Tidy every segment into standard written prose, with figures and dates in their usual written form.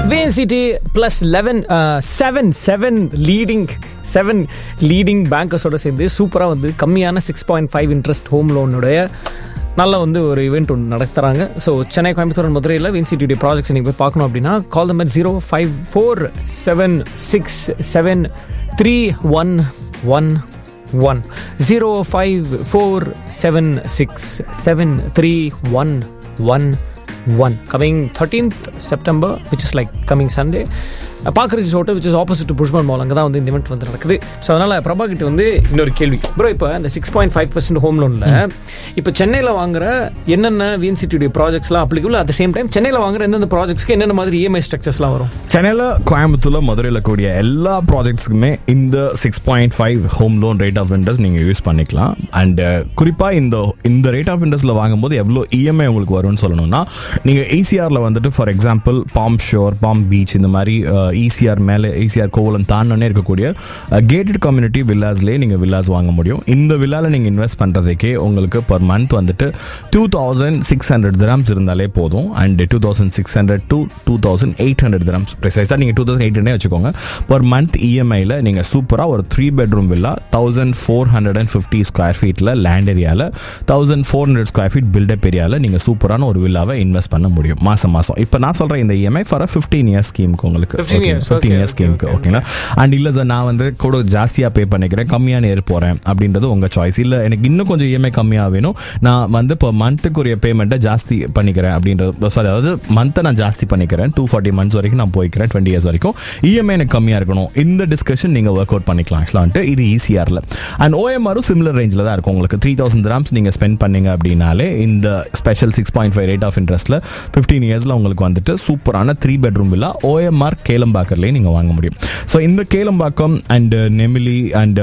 VNCT plus 7 leading bankers-ஓட சேர்ந்து சூப்பராக வந்து கம்மியான 6.5 இன்ட்ரெஸ்ட் ஹோம் லோனுடைய நல்ல வந்து ஒரு ஈவெண்ட் ஒன்று நடத்துகிறாங்க. ஸோ சென்னை, கோயம்புத்தூர், மதுரையில் VNCT ப்ராஜெக்ட்ஸ் நீங்கள் போய் பார்க்கணும் அப்படின்னா கால் number 0547673111 0547673111 coming 13th September, which is like coming Sunday. பாக்கரிஸ் hotel which is opposite to புஷ்மன் mall, அங்கே தான் வந்து இந்த இவெண்ட் வந்து நடக்குது. ஸோ அதனால் பிரபா கிட்ட வந்து இன்னொரு கேள்வி ப்ரோ, இப்போ இந்த 6.5% ஹோம் லோனில் இப்போ சென்னையில் வாங்குற என்னென்ன VNCT ப்ராஜெக்ட்ஸ்லாம் applicable, at the same time சென்னையில் வாங்குற எந்தெந்த ப்ராஜெக்ட்ஸ்க்கு என்னென்ன மாதிரி EMI ஸ்ட்ரக்சர்ஸ்லாம் வரும்? சென்னையில், கோயம்புத்தூர்ல, மதுரையில் கூடிய எல்லா ப்ராஜெக்ட்ஸுக்குமே இந்த 6.5 home loan rate of interest நீங்கள் யூஸ் பண்ணிக்கலாம். அண்ட் குறிப்பாக இந்த ரேட் ஆஃப் இன்ட்ரெஸ்ட்டில் வாங்கும்போது எவ்வளோ EMI உங்களுக்கு வரும்னு சொல்லணும்னா, நீங்கள் ECRல வந்துட்டு for example bomb sure, palm beach, இந்த மாதிரி ECR மேலே ECR கோவலம் தாண்டனே இருக்கக்கூடிய கேட்டட் கம்யூனிட்டி வில்லாஸ்லேயே நீங்கள் வில்லாஸ் வாங்க முடியும். இந்த வில்லாவில் நீங்கள் இன்வெஸ்ட் பண்ணுறதுக்கே உங்களுக்கு பர் மந்த் வந்துட்டு 2600 dirhams இருந்தாலே போதும். அண்ட் 2600 to 2800 dirhams ப்ரிசைஸாக நீங்கள் 2800 வச்சுக்கோங்க. பர் மந்த் EMIயில் நீங்கள் சூப்பராக ஒரு 3 bedroom வில்லா 1450 ஸ்கொயர் ஃபீட்டில் லேண்ட் ஏரியாவில் 1400 ஸ்கொயர் ஃபீட் பில்டப் ஏரியாவில் நீங்கள் சூப்பரான ஒரு வில்லாவை இன்வெஸ்ட் பண்ண முடியும் மாதம். இப்போ நான் சொல்கிறேன் இந்த EMI ஃபார் 15 years ஸ்கீமுக்கு உங்களுக்கு 15 years ஸ்கீமுக்கு ஓகேங்களா. அண்ட் இல்லை சார் நான் வந்து கூட ஜாஸ்தியாக பே பண்ணிக்கிறேன், கம்மியான ஏர் போகிறேன் அப்படின்றது உங்கள் சாய்ஸ். இல்லை எனக்கு இன்னும் கொஞ்சம் EMI கம்மியாக வேணும், நான் வந்து இப்போ மந்த்துக்குரிய பேமெண்ட்டை ஜாஸ்தி பண்ணிக்கிறேன் அப்படின்றது, சாரி அதாவது மந்த்தை நான் ஜாஸ்தி பண்ணிக்கிறேன், 240 months வரைக்கும் நான் போய்க்கிறேன், 20 years வரைக்கும் EMI எனக்கு கம்மியாக இருக்கணும், இந்த டிஸ்கஷன் நீங்கள் ஒர்க் அவுட் பண்ணிக்கலாம் ஆக்சுவலாக. இது ECRல. அண்ட் OMRம் சிமிலர் ரேஞ்சில் தான் இருக்கும். உங்களுக்கு 3000 dirhams நீங்கள் ஸ்பெண்ட் பண்ணீங்க அப்படின்னாலே இந்த ஸ்பெஷல் 6.5 ரேட் ஆஃப் இன்ட்ரெஸ்ட்டில் 15 yearsல உங்களுக்கு வந்துட்டு சூப்பரான 3 bedroom வில்லா OMR கேலம்பாக்கர்லேயே நீங்கள் வாங்க முடியும். ஸோ இந்த கேலம்பாக்கம் அண்ட் நெமிலி அண்ட்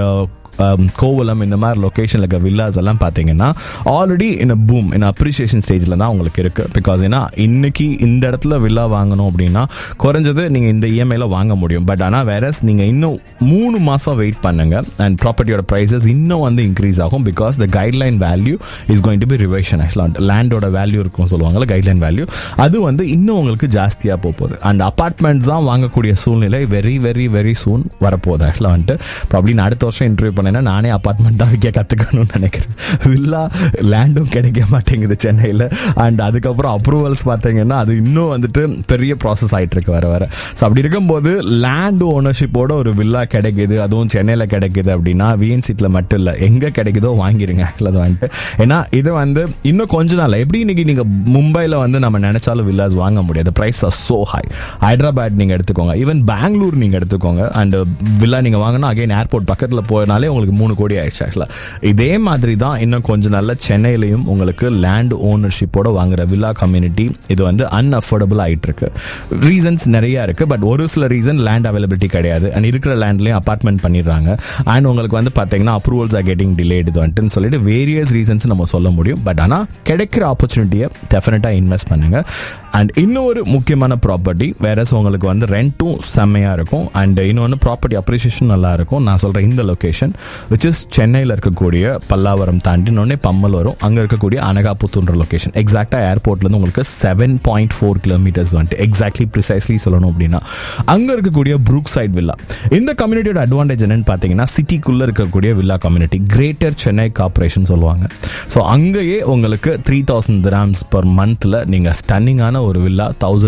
கோவலம் இந்த மாதிரி லொக்கேஷனில் இருக்க வில்லாஸ் எல்லாம் பார்த்தீங்கன்னா ஆல்ரெடி இன் பூம் இன் அப்ரிசியேஷன் ஸ்டேஜில் தான் உங்களுக்கு இருக்குது. பிகாஸ் ஏன்னா இன்னைக்கு இந்த இடத்துல வில்லா வாங்கணும் அப்படின்னா குறைஞ்சது நீங்கள் இந்த EMIயில் வாங்க முடியும். பட் ஆனால் வேறஸ் நீங்கள் இன்னும் 3 மாதம் வெயிட் பண்ணுங்க அண்ட் ப்ராப்பர்ட்டியோட ப்ரைஸஸ் இன்னும் வந்து இன்க்ரீஸ் ஆகும். Because the guideline value is going to be ரிவைஷன். ஆக்சுவலாக லேண்டோட வேல்யூ இருக்கும் சொல்லுவாங்கல்ல, கைட்லைன் வேல்யூ, அது வந்து இன்னும் உங்களுக்கு ஜாஸ்தியாக போகுது. அண்ட் அப்பார்ட்மெண்ட்ஸ் தான் வாங்கக்கூடிய சூழ்நிலை வெரி வெரி வெரி சூன் வரப்போகுது. ஆக்சுவலாக வந்துட்டு ப்ராப்ளி நான் அடுத்த வருஷம் இன்டர்வியூ நானே அபார்ட்மெண்ட் தான் விற்க கற்றுக்கணும்னு நினைக்கிறேன். வில்லா லேண்டும் கிடைக்க மாட்டேங்குது சென்னையில். அண்ட் அதுக்கப்புறம் அப்ரூவல்ஸ் பார்த்தீங்கன்னா அது இன்னும் வந்துட்டு பெரிய ப்ராசஸ் ஆகிட்டு இருக்கு வர வர. ஸோ அப்படி இருக்கும்போது லேண்ட் ஓனர்ஷிப்போட ஒரு வில்லா கிடைக்குது, அதுவும் சென்னையில் கிடைக்குது அப்படின்னா VNCTல மட்டும் இல்லை எங்கே கிடைக்குதோ வாங்கிடுங்க. அது வந்துட்டு ஏன்னா இது வந்து இன்னும் கொஞ்ச நாள் எப்படி இன்னைக்கு நீங்கள் மும்பையில் வந்து நம்ம நினைச்சாலும் வில்லாஸ் வாங்க முடியாது, price are so high. Hyderabad நீங்கள் எடுத்துக்கோங்க, ஈவன் பெங்களூர் நீங்கள் எடுத்துக்கோங்க, அண்ட் வில்லா நீங்கள் வாங்கினா அகைன் ஏர்போர்ட் பக்கத்தில் போனாலே உங்களுக்கு 3 கோடி ஆயிடுச்சு. இதே மாதிரி தான் இன்னும் கொஞ்ச நாள்ல சென்னையிலையும் உங்களுக்கு லேண்ட் ஓனர்ஷிப்போட வாங்குற வில்லா கம்யூனிட்டி இது வந்து அன்அஃபோர்டபுள் ஆயிட்டு இருக்கு. ரீசன்ஸ் நிறைய இருக்கு. பட் ஒரு சில ரீசன் லேண்ட் அவைலபிலிட்டி கிடையாது அண்ட் இருக்கிற லேண்ட்லயும் அபார்ட்மெண்ட் பண்ணிடுறாங்க. அண்ட் உங்களுக்கு வந்து பாத்தீங்கன்னா அப்ரூவல்ஸ் ஆர் கெட்டிங் டிலேட் இது வந்துட்டு சொல்லிட்டு வேரியஸ் ரீசன்ஸ் நம்ம சொல்ல முடியும். பட் ஆனால் கிடைக்கிற ஆப்பர்ச்சுனிட்டியை டெஃபினட்டா இன்வெஸ்ட் பண்ணுங்க. அண்ட் இன்னொரு முக்கியமான ப்ராப்பர்ட்டி வேற உங்களுக்கு வந்து ரெண்டும் செம்மையா இருக்கும் அண்ட் இன்னொன்று ப்ராப்பர்ட்டி அப்ரிசியேஷன் நல்லா இருக்கும். நான் சொல்றேன் இந்த லொகேஷன் which is சென்னையில் இருக்கக்கூடிய பல்லாவரம் தாண்டி இன்னொன்னே பம்மல் வரும், அங்கே இருக்கக்கூடிய அனகாபுத்தூர்ன்ற லொகேஷன். எக்ஸாக்டாக ஏர்போர்ட்லேருந்து உங்களுக்கு 7.4 kilometers வந்துட்டு எக்ஸாக்ட்லி ப்ரிசைஸ்லி சொல்லணும் அப்படின்னா அங்கே இருக்கக்கூடிய ப்ரூக் சைட் வில்லா. இந்த கம்யூனிட்டியோட அட்வான்டேஜ் என்னன்னு பார்த்தீங்கன்னா சிட்டிக்குள்ளே இருக்கக்கூடிய villa community, greater Chennai corporation சொல்லுவாங்க. ஸோ அங்கேயே உங்களுக்கு 3000 dirhams per monthல நீங்கள் ஸ்டன்னிங்கான ஒரு வில்லா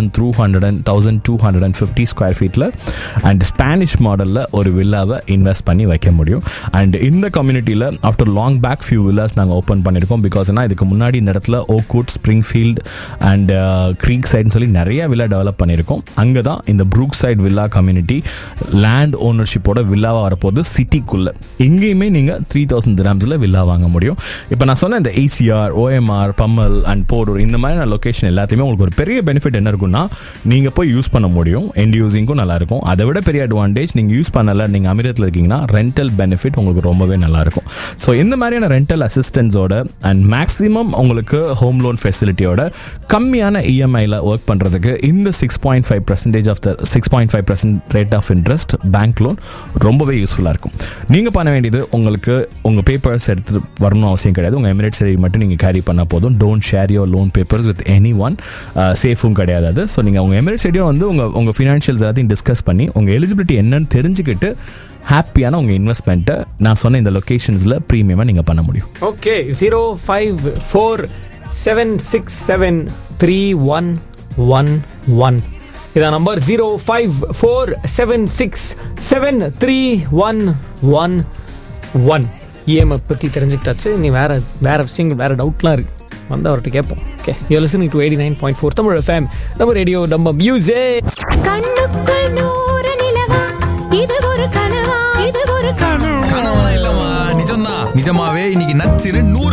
1250 ஸ்கொயர் ஃபீட்டில் அண்ட் ஸ்பானிஷ் மாடலில் ஒரு வில்லாவை இன்வெஸ்ட் பண்ணி வைக்க முடியும். அண்ட் இந்த கம்யூனிட்டியில் after long back few villas நாங்கள் ஓப்பன் பண்ணியிருக்கோம். பிகாஸ் இதுக்கு முன்னாடி இந்த இடத்துல ஓக்வுட், ஸ்ப்ரிங்ஃபீல்ட் அண்ட் க்ரீக் சைட்னு சொல்லி நிறைய வில்லா டெவலப் பண்ணியிருக்கோம். அங்கே தான் இந்த Brook side villa community land ஓனர்ஷிப்போட வில்லாவாக வரப்போது சிட்டிக்குள்ளே. எங்கேயுமே நீங்கள் 3000 dirhamsல வில்லா வாங்க முடியும். இப்போ நான் சொன்ன இந்த ECR, OMR, Pammal and Porur இந்த மாதிரி லொகேஷன் எல்லாத்தையுமே உங்களுக்கு ஒரு பெரிய பெனிஃபிட் என்ன இருக்குன்னா நீங்கள் போய் யூஸ் பண்ண முடியும். எண்ட் யூசிங்கும் நல்லா இருக்கும். அதை விட பெரிய அட்வான்டேஜ் நீங்கள் யூஸ் பண்ணலை, நீங்கள் அமீரத்தில் இருக்கீங்கன்னா ரெண்டல் பெனிஃபிட் பட்ஜெட் உங்களுக்கு ரொம்பவே நல்லா இருக்கும். ஸோ இந்த மாதிரியான ரெண்டல் அசிஸ்டன்ஸோட அண்ட் மேக்ஸிமம் உங்களுக்கு ஹோம் லோன் ஃபெசிலிட்டியோட கம்மியான இஎம்ஐல ஒர்க் பண்றதுக்கு இந்த 6.5% of the 6.5% rate of interest bank loan ரொம்பவே யூஸ்ஃபுல்லா இருக்கும். நீங்க பண்ண வேண்டியது உங்களுக்கு உங்க பேப்பர்ஸ் எடுத்து வரணும் அவசியம் கிடையாது. உங்க எமிரேட்ஸ் ஐடி மட்டும் நீங்க கேரி பண்ணா போதும். Don't share your loan papers with any one. சேஃபும் கிடையாது அது. ஸோ நீங்க உங்க எமிரேட்ஸ் ஐடியோ வந்து உங்க ஃபினான்ஷியல்ஸ் எல்லாத்தையும் டிஸ்கஸ் பண்ணி உங்க எலிஜிபிலிட்டி என்னன்னு தெரிஞ்சுக்கிட்டு ஹாப்பியான உங்க இன்வெஸ்ட்மெண்ட்டை நான் சொன்ன இந்த லொகேஷன்ஸ்ல ப்ரீமியமா நீங்க பண்ண முடியும். ஓகே, 0547673111 இதான் நம்பர். 0547673111. இஎம்ஐ பற்றி தெரிஞ்சுக்கிட்டாச்சு. நீ வேற விஷயங்கள் வேற டவுட்லாம் இருக்கு வந்து அவர்கிட்ட கேட்போம். Okay, you listening to 89.4 Tamil FM. நம்ம ரேடியோ நம்ம மியூசிக். கண்ணுக்குள் நூறு நிலவா, இது ஒரு கனவா, இது ஒரு கனவா இல்லம்மா, நிஜம்தான். நிஜமாவே இன்னைக்கு நச்சுன்னு 100